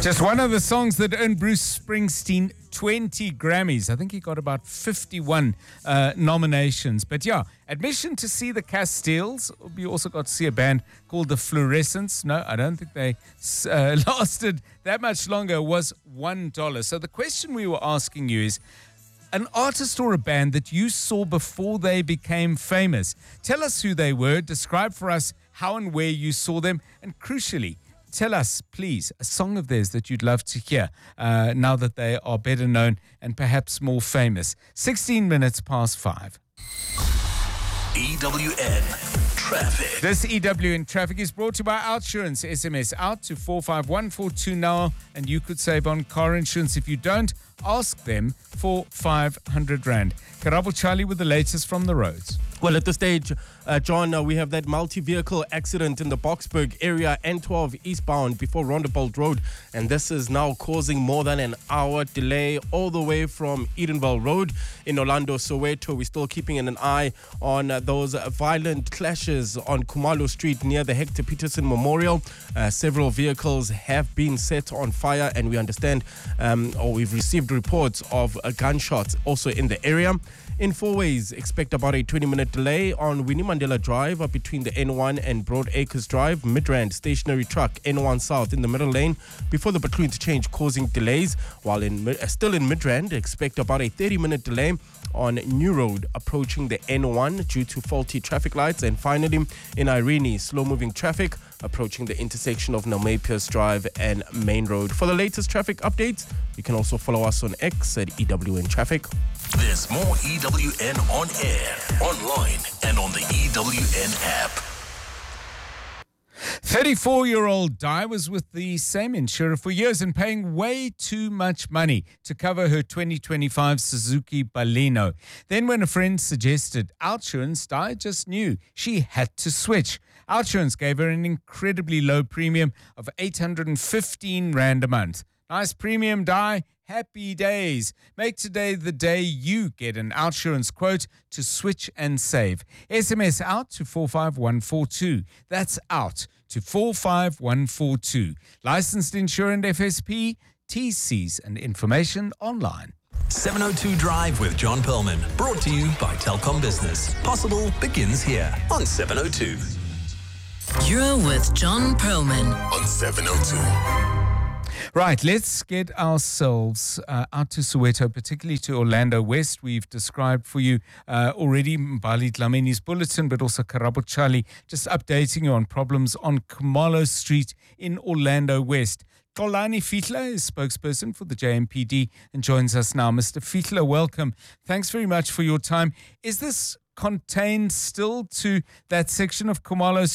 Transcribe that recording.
Just one of the songs that earned Bruce Springsteen 20 Grammys. I think he got about 51 nominations. But yeah, admission to see the Castiles. We also got to see a band called The Fluorescents. No, I don't think they lasted that much longer. Was $1. So the question we were asking you is, an artist or a band that you saw before they became famous. Tell us who they were. Describe for us how and where you saw them. And crucially, tell us, please, a song of theirs that you'd love to hear now that they are better known and perhaps more famous. 16 minutes past 5. EWN Traffic. This EWN Traffic is brought to you by Outsurance. SMS out to 45142 now, and you could save on car insurance. If you don't, ask them for 500 Rand. Karabo Charlie with the latest from the roads. Well, at this stage, John, we have that multi-vehicle accident in the Boksburg area, N12 eastbound before Rondebolt Road. And this is now causing more than an hour delay all the way from Edenville Road in Orlando, Soweto. We're still keeping an eye on those violent clashes on Kumalo Street near the Hector Peterson Memorial. Several vehicles have been set on fire, and we understand, or we've received reports of gunshots also in the area. In Fourways, expect about a 20-minute delay on Winnie Mandela Drive between the N1 and Broad Acres Drive. Midrand stationary truck N1 South in the middle lane before the Batu interchange causing delays. While still in Midrand, expect about a 30-minute delay on New Road approaching the N1 due to faulty traffic lights. And finally, in Irene, slow-moving traffic approaching the intersection of Nelmapius Drive and Main Road. For the latest traffic updates, you can also follow us on X at EWN Traffic. There's more EWN on air, online, and on the EWN app. 34-year-old Di was with the same insurer for years and paying way too much money to cover her 2025 Suzuki Baleno. Then when a friend suggested Outsurance, Di just knew she had to switch. Outsurance gave her an incredibly low premium of 815 Rand a month. Nice premium, Di. Happy days. Make today the day you get an Outsurance quote to switch and save. SMS out to 45142. That's out to 45142. Licensed insurer and FSP, TCs and information online. 702 Drive with John Perlman. Brought to you by Telkom Business. Possible begins here on 702. You're with John Perlman On 702. Right, let's get ourselves out to Soweto, particularly to Orlando West. We've described for you already Mbali Dlamini's bulletin, but also Karabo Charlie just updating you on problems on Kumalo Street in Orlando West. Xolani Fihla is spokesperson for the JMPD and joins us now. Mr. Fihla, welcome. Thanks very much for your time. Is this contained still to that section of Kumalo